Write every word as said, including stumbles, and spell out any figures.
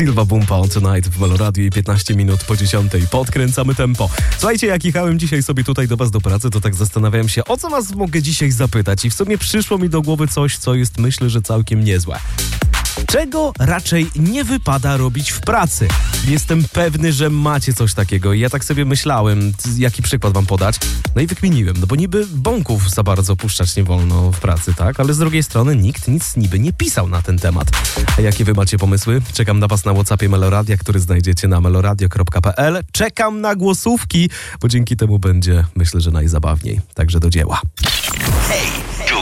Silva Bumpa on Tonight w Meloradiu i piętnaście minut po dziesiątej. Podkręcamy tempo. Słuchajcie, jak jechałem dzisiaj sobie tutaj do was do pracy, to tak zastanawiałem się, o co was mogę dzisiaj zapytać i w sumie przyszło mi do głowy coś, co jest, myślę, że całkiem niezłe. Czego raczej nie wypada robić w pracy? Jestem pewny, że macie coś takiego i ja tak sobie myślałem, jaki przykład wam podać. No i wykminiłem, no bo niby bąków za bardzo puszczać nie wolno w pracy, tak? Ale z drugiej strony nikt nic niby nie pisał na ten temat. A jakie wy macie pomysły? Czekam na was na WhatsAppie Meloradia, który znajdziecie na meloradio kropka p l. Czekam na głosówki, bo dzięki temu będzie, myślę, że najzabawniej. Także do dzieła. Hej!